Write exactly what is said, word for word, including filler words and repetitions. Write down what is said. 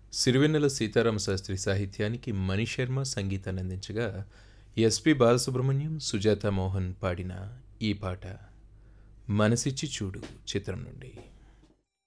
సిరివెన్నెల సీతారామ శాస్త్రి సాహిత్యానికి మణిశర్మ సంగీతాన్ని అందించగా ఎస్పి బాలసుబ్రహ్మణ్యం, సుజాత మోహన్ పాడిన ఈ పాట మనసిచ్చి చూడు చిత్రం నుండి.